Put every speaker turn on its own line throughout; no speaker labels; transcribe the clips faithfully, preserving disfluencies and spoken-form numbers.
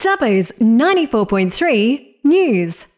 Dubbo's ninety-four point three News.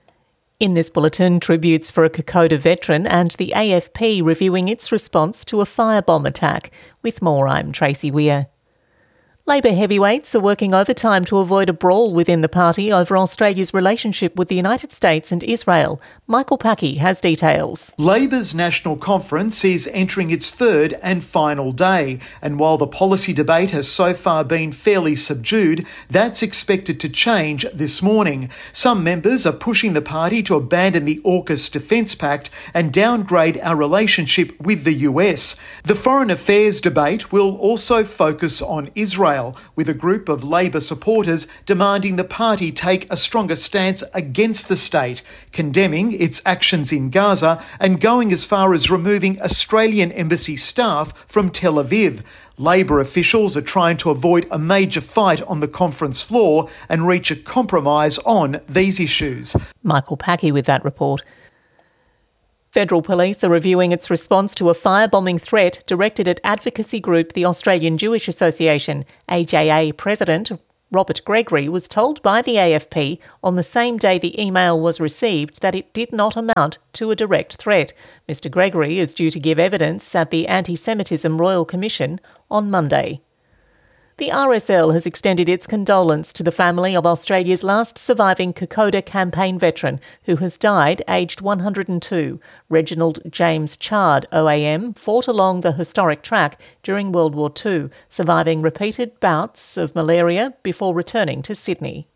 In this bulletin, tributes for a Kokoda veteran and the A F P reviewing its response to a firebomb attack. With more, I'm Tracy Weir. Labor heavyweights are working overtime to avoid a brawl within the party over Australia's relationship with the United States and Israel. Michael Packey has details.
Labor's National Conference is entering its third and final day, and while the policy debate has so far been fairly subdued, that's expected to change this morning. Some members are pushing the party to abandon the AUKUS Defence Pact and downgrade our relationship with the U S. The foreign affairs debate will also focus on Israel, with a group of Labor supporters demanding the party take a stronger stance against the state, condemning its actions in Gaza and going as far as removing Australian embassy staff from Tel Aviv. Labor officials are trying to avoid a major fight on the conference floor and reach a compromise on these issues.
Michael Packey with that report. Federal Police are reviewing its response to a firebombing threat directed at advocacy group the Australian Jewish Association. A J A President Robert Gregory was told by the A F P on the same day the email was received that it did not amount to a direct threat. Mister Gregory is due to give evidence at the Anti-Semitism Royal Commission on Monday. The R S L has extended its condolence to the family of Australia's last surviving Kokoda campaign veteran who has died aged one hundred two. Reginald James Chard, O A M, fought along the historic track during World War Two, surviving repeated bouts of malaria before returning to Sydney.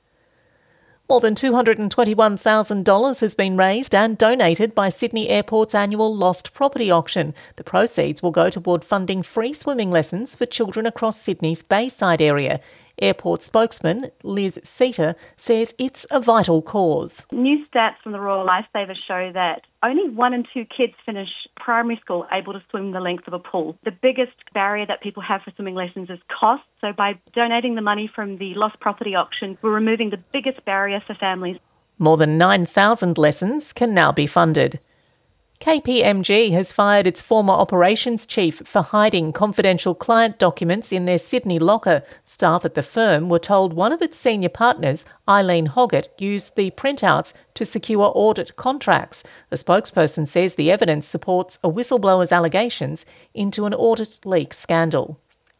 More than two hundred twenty-one thousand dollars has been raised and donated by Sydney Airport's annual Lost Property Auction. The proceeds will go toward funding free swimming lessons for children across Sydney's Bayside area. Airport spokesman Liz Seater says it's a vital cause.
New stats from the Royal Lifesavers show that only one in two kids finish primary school able to swim the length of a pool. The biggest barrier that people have for swimming lessons is cost. So by donating the money from the Lost Property Auction, we're removing the biggest barrier for families.
More than nine thousand lessons can now be funded. K P M G has fired its former operations chief for hiding confidential client documents in their Sydney locker. Staff at the firm were told one of its senior partners, Eileen Hoggett, used the printouts to secure audit contracts. The spokesperson says the evidence supports a whistleblower's allegations into an audit leak scandal.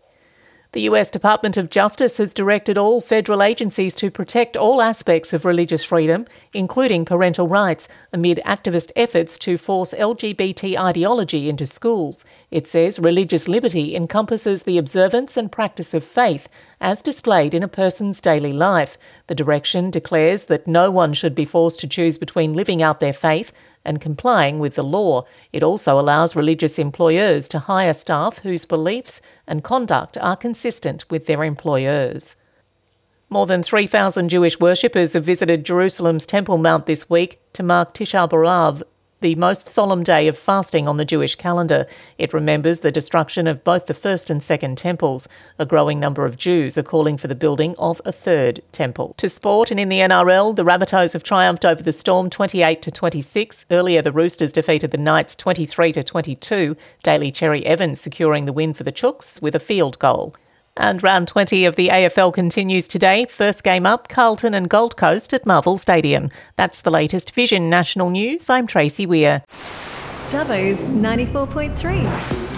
The U S Department of Justice has directed all federal agencies to protect all aspects of religious freedom, including parental rights, amid activist efforts to force L G B T ideology into schools. It says religious liberty encompasses the observance and practice of faith, as displayed in a person's daily life. The direction declares that no one should be forced to choose between living out their faith and complying with the law. It also allows religious employers to hire staff whose beliefs and conduct are consistent with their employers. More than three thousand Jewish worshippers have visited Jerusalem's Temple Mount this week to mark Tisha B'Av, the most solemn day of fasting on the Jewish calendar. It remembers the destruction of both the first and second temples. A growing number of Jews are calling for the building of a third temple. To sport, and in the N R L, the Rabbitohs have triumphed over the Storm twenty-eight to twenty-six. Earlier, the Roosters defeated the Knights twenty-three to twenty-two. Daly Cherry Evans securing the win for the Chooks with a field goal. And round twenty of the A F L continues today. First game up, Carlton and Gold Coast at Marvel Stadium. That's the latest Vision National News. I'm Tracy Weir.
Dubbo's ninety-four point three.